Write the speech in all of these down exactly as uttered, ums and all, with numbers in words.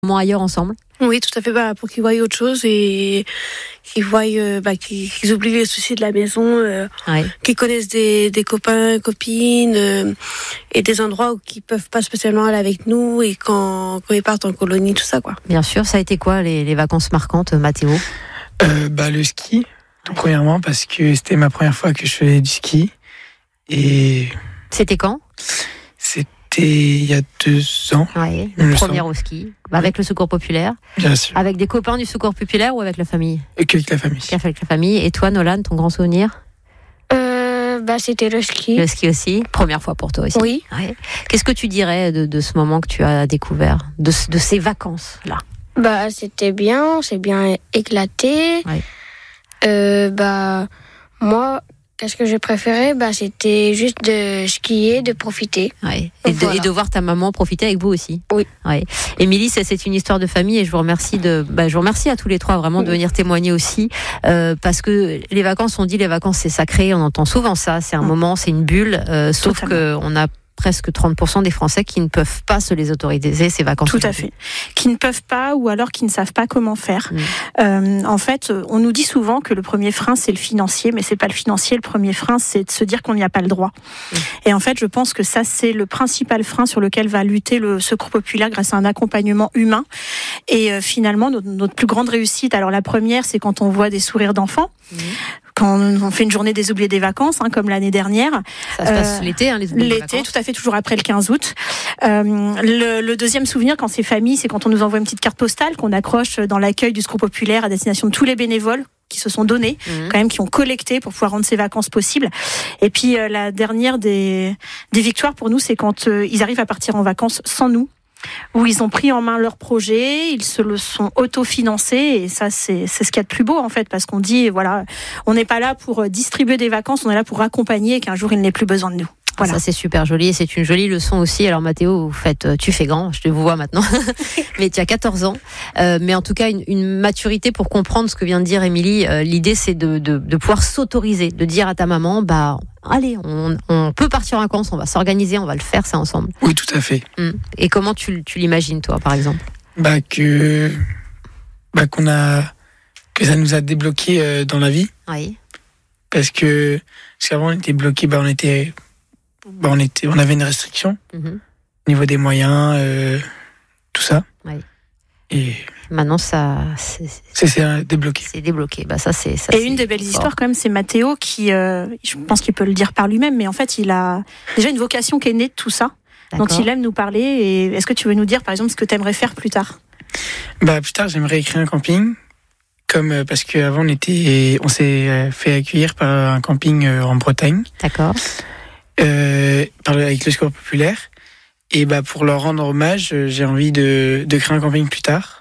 moment ailleurs ensemble. Oui, tout à fait, bah, pour qu'ils voient autre chose et qu'ils voient, euh, bah, qu'ils, qu'ils oublient les soucis de la maison, euh, Ouais. qu'ils connaissent des, des copains, copines euh, et des endroits où ils peuvent pas spécialement aller avec nous et quand, quand ils partent en colonie, tout ça, quoi. Bien sûr, ça a été quoi les, les vacances marquantes, Mathéo? euh, bah, Le ski, tout premièrement, parce que c'était ma première fois que je faisais du ski. Et C'était quand? c'était il y a deux ans. Ouais, Il me la première semble. au ski, avec le Secours populaire, Bien sûr. avec des copains du Secours populaire ou avec la famille? Et qu'avec la famille. Avec la famille. Et toi, Nolan, ton grand souvenir? Euh, bah, c'était le ski. Le ski aussi, première fois pour toi aussi. Oui. Ouais. Qu'est-ce que tu dirais de, de ce moment que tu as découvert, de, de ces vacances-là? Bah, c'était bien, on s'est bien éclaté. Ouais. Euh, bah, moi, qu'est-ce que j'ai préféré? Bah, c'était juste de skier, de profiter. Ouais. Et, de, Voilà. et de voir ta maman profiter avec vous aussi. Oui. Ouais. Émilie, c'est, c'est une histoire de famille et je vous remercie de, bah, je vous remercie à tous les trois vraiment de venir témoigner aussi, euh, parce que les vacances, on dit les vacances c'est sacré, on entend souvent ça, c'est un Mm. moment, c'est une bulle, euh, sauf Totalement. que on a presque trente pour cent des Français qui ne peuvent pas se les autoriser ces vacances. Tout à fait. Qui ne peuvent pas ou alors qui ne savent pas comment faire. Mmh. Euh, en fait, on nous dit souvent que le premier frein, c'est le financier, mais c'est pas le financier. Le premier frein, c'est de se dire qu'on n'y a pas le droit. Mmh. Et en fait, je pense que ça, c'est le principal frein sur lequel va lutter le Secours populaire grâce à un accompagnement humain. Et euh, finalement, notre, notre plus grande réussite, alors la première, c'est quand on voit des sourires d'enfants. Mmh. Quand on fait une journée des oubliés des vacances, hein, comme l'année dernière. Ça se passe Euh, l'été, hein, les oubliés des L'été, vacances. tout à fait, toujours après le quinze août. Euh, le, le deuxième souvenir, quand c'est famille, c'est quand on nous envoie une petite carte postale qu'on accroche dans l'accueil du Secours populaire à destination de tous les bénévoles qui se sont donnés, Mmh. quand même, qui ont collecté pour pouvoir rendre ces vacances possibles. Et puis euh, la dernière des, des victoires pour nous, c'est quand euh, ils arrivent à partir en vacances sans nous, où ils ont pris en main leur projet, ils se le sont autofinancés, et ça c'est c'est ce qu'il y a de plus beau en fait, parce qu'on dit voilà, on n'est pas là pour distribuer des vacances, on est là pour accompagner et qu'un jour il n'ait plus besoin de nous. Voilà. Ça c'est super joli et c'est une jolie leçon aussi. Alors Mathéo, vous faites, tu fais grand, je te vous vois maintenant, mais tu as quatorze ans, euh, mais en tout cas une, une maturité pour comprendre ce que vient de dire Émilie. Euh, l'idée c'est de, de, de pouvoir s'autoriser, de dire à ta maman, bah allez, on, on peut partir en vacances, on va s'organiser, on va le faire, c'est ensemble. Oui, tout à fait. Hum. Et comment tu, tu l'imagines toi, par exemple? Bah, que, bah, qu'on a, que ça nous a débloqué euh, dans la vie. Oui. Parce que, parce qu'avant, on était bloqué, bah, on était, bah, on était, on avait une restriction Mhm. au niveau des moyens, euh, tout ça. Oui. Et Maintenant ça, c'est, c'est, c'est débloqué. c'est débloqué. Bah ça c'est. Ça, Et c'est une des belles fort. histoires quand même, c'est Mathéo qui, euh, je pense qu'il peut le dire par lui-même, mais en fait il a déjà une vocation qui est née de tout ça, dont D'accord. il aime nous parler. Et est-ce que tu veux nous dire par exemple ce que tu aimerais faire plus tard? Bah, plus tard, j'aimerais créer un camping. Comme, euh, parce qu'avant, on était, on s'est euh, fait accueillir par un camping euh, en Bretagne, D'accord. euh, par le- avec le Secours populaire. Et bah, pour leur rendre hommage, euh, j'ai envie de, de créer un camping plus tard.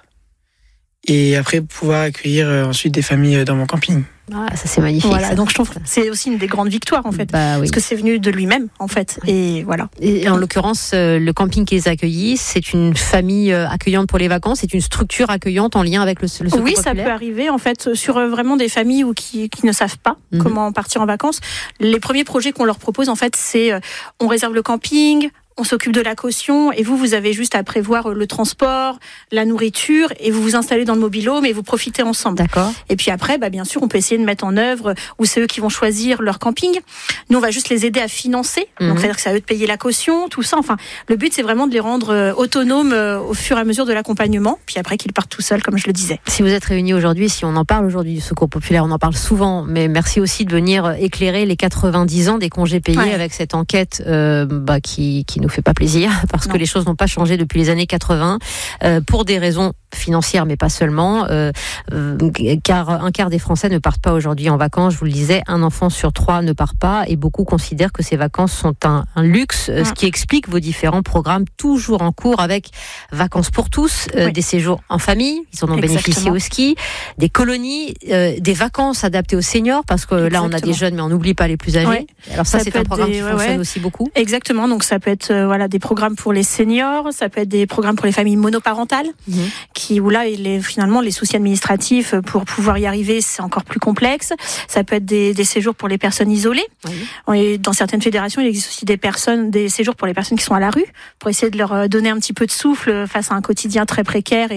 Et après, pouvoir accueillir euh, ensuite des familles euh, dans mon camping. Ah, ça c'est magnifique. Voilà, ça. donc je trouve que c'est aussi une des grandes victoires en fait, Bah oui. parce que c'est venu de lui-même en fait. Oui. Et voilà. Et en l'occurrence, euh, le camping qui les accueillit, c'est une famille euh, accueillante pour les vacances, c'est une structure accueillante en lien avec le, le Secours Oui, ça populaire. peut arriver en fait sur euh, vraiment des familles où qui, qui ne savent pas Mhm. comment partir en vacances. Les premiers projets qu'on leur propose en fait, c'est euh, on réserve le camping, on s'occupe de la caution et vous, vous avez juste à prévoir euh, le transport, la nourriture et vous vous installez dans le mobil-home et vous profitez ensemble. D'accord. Et puis après, bah, bien sûr, on peut essayer de mettre en œuvre où c'est eux qui vont choisir leur camping. Nous, on va juste les aider à financer. Mhm. Donc, c'est-à-dire que c'est à eux de payer la caution, tout ça. Enfin, le but, c'est vraiment de les rendre euh, autonomes euh, au fur et à mesure de l'accompagnement. Puis après, qu'ils partent tout seuls, comme je le disais. Si vous êtes réunis aujourd'hui, si on en parle aujourd'hui du Secours populaire, on en parle souvent, mais merci aussi de venir euh, éclairer les quatre-vingt-dix ans des congés payés Ouais. avec cette enquête euh, bah, qui qui nous fait pas plaisir parce Non. que les choses n'ont pas changé depuis les années quatre-vingts euh, pour des raisons financières, mais pas seulement, euh, euh, car un quart des Français ne partent pas aujourd'hui en vacances. Je vous le disais, un enfant sur trois ne part pas et beaucoup considèrent que ces vacances sont un, un luxe, euh, ce Mm. qui explique vos différents programmes toujours en cours avec Vacances pour tous, euh, Oui. des séjours en famille, ils en ont Exactement. bénéficié au ski, des colonies, euh, des vacances adaptées aux seniors, parce que là on a Exactement. des jeunes mais on n'oublie pas les plus âgés. Ouais. Alors ça, Ça c'est peut un être programme des- qui ouais, fonctionne ouais. aussi beaucoup. Exactement. Donc, ça peut être euh, voilà, des programmes pour les seniors, ça peut être des programmes pour les familles monoparentales, Mhm. qui, où là, il est, finalement, les soucis administratifs euh, pour pouvoir y arriver, c'est encore plus complexe. Ça peut être des, des séjours pour les personnes isolées. Oui. Et dans certaines fédérations, il existe aussi des personnes, des séjours pour les personnes qui sont à la rue, pour essayer de leur euh, donner un petit peu de souffle face à un quotidien très précaire. Et